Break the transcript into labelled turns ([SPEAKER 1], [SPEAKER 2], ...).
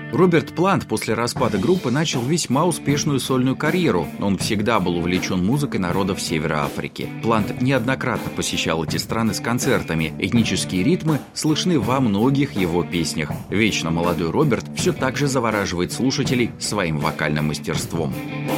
[SPEAKER 1] Роберт Плант после распада группы начал весьма успешную сольную карьеру. Он всегда был увлечен музыкой народов Севера Африки. Плант неоднократно посещал эти страны с концертами. Этнические ритмы слышны во многих его песнях. Вечно молодой Роберт все так же завораживает слушателей своим вокальным мастерством.